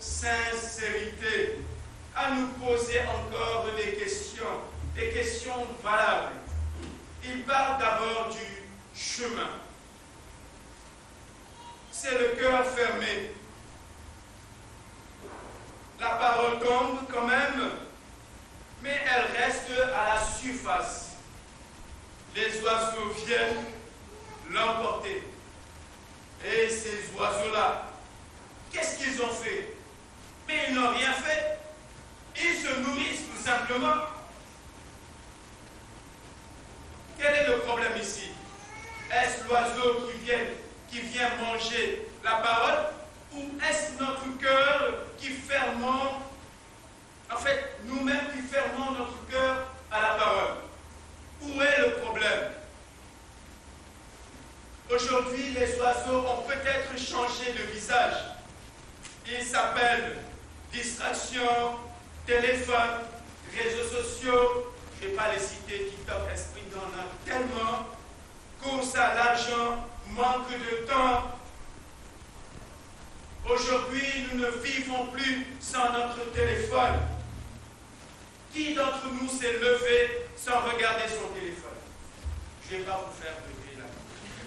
sincérité à nous poser encore des questions valables. Il parle d'abord du chemin. C'est le cœur fermé. La parole tombe quand même, mais elle reste à la surface. Les oiseaux viennent l'emporter. Et ces oiseaux-là, qu'est-ce qu'ils ont fait? Mais ils n'ont rien fait. Ils se nourrissent tout simplement. Quel est le problème ici? Est-ce l'oiseau qui vient manger la parole, ou est-ce notre cœur qui fermente, en fait, nous-mêmes qui fermons notre cœur à la parole? Où est le problème? Aujourd'hui, les oiseaux ont peut-être changé de visage. Ils s'appellent distraction, téléphone, réseaux sociaux, je ne vais pas les citer, TikTok, esprit, il y en a tellement. Course à l'argent, manque de temps. Aujourd'hui, nous ne vivons plus sans notre téléphone. Qui d'entre nous s'est levé sans regarder son téléphone? Je ne vais pas vous faire lever là.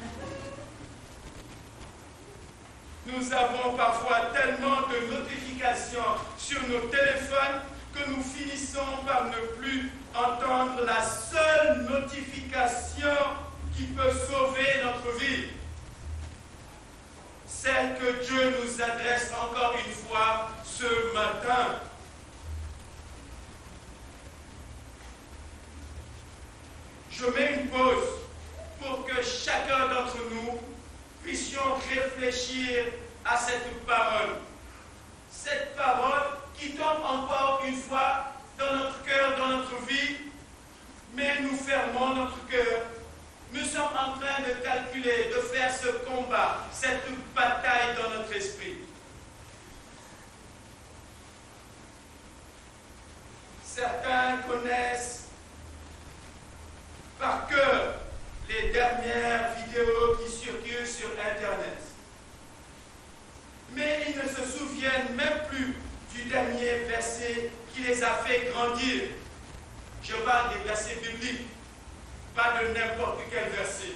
Nous avons parfois tellement de notifications sur nos téléphones que nous finissons par ne plus entendre la seule notification qui peut sauver notre vie. Celle que Dieu nous adresse encore une fois ce matin. Je mets une pause pour que chacun d'entre nous puissions réfléchir à cette parole. Cette parole qui tombe encore une fois dans notre cœur, dans notre vie, mais nous fermons notre cœur. Nous sommes en train de calculer, de faire ce combat, cette bataille dans notre esprit. Certains connaissent par cœur les dernières vidéos qui circulent sur Internet. Mais ils ne se souviennent même plus du dernier verset qui les a fait grandir. Je parle des versets bibliques, pas de n'importe quel verset.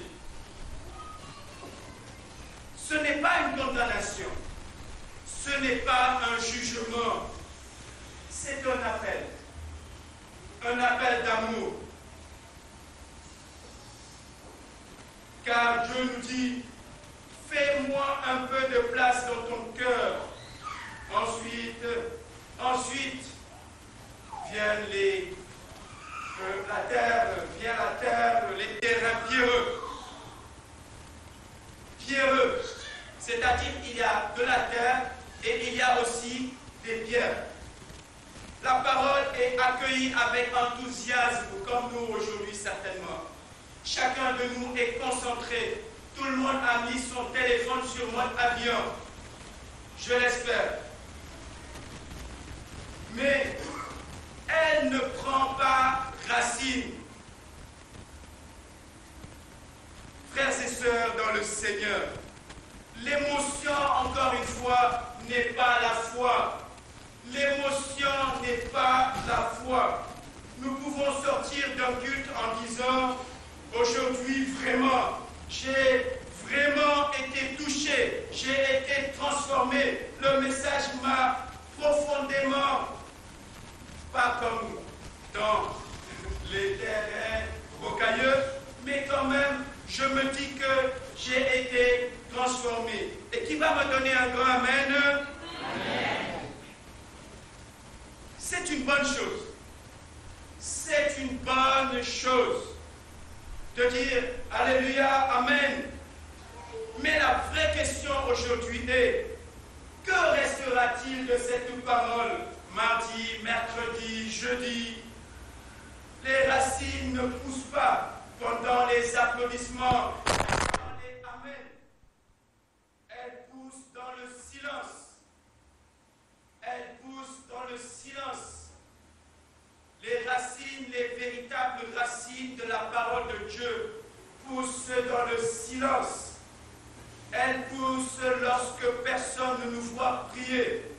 Ce n'est pas une condamnation, ce n'est pas un jugement, c'est un appel d'amour. Car Dieu nous dit, fais-moi un peu de place dans ton cœur. Ensuite viennent la terre, les terrains pierreux. Pierreux, c'est-à-dire il y a de la terre et il y a aussi des pierres. La parole est accueillie avec enthousiasme, comme nous aujourd'hui certainement. Chacun de nous est concentré. Tout le monde a mis son téléphone sur mode avion. Je l'espère. Mais elle ne prend pas racine. Frères et sœurs dans le Seigneur, l'émotion, encore une fois, n'est pas la foi. L'émotion n'est pas la foi. Nous pouvons sortir d'un culte en disant, aujourd'hui, vraiment, j'ai vraiment été touché, j'ai été transformé. Le message m'a profondément, pas comme dans les terrains rocailleux, mais quand même, je me dis que j'ai été transformé. Et qui va me donner un grand amen? Amen. C'est une bonne chose. C'est une bonne chose de dire Alléluia, Amen. Mais la vraie question aujourd'hui est, que restera-t-il de cette parole mardi, mercredi, jeudi? Les racines ne poussent pas pendant les applaudissements, pendant les Amen. Elles poussent dans le silence. Elles poussent dans le silence. Les racines, les véritables racines de la parole de Dieu poussent dans le silence. Elles poussent lorsque personne ne nous voit prier.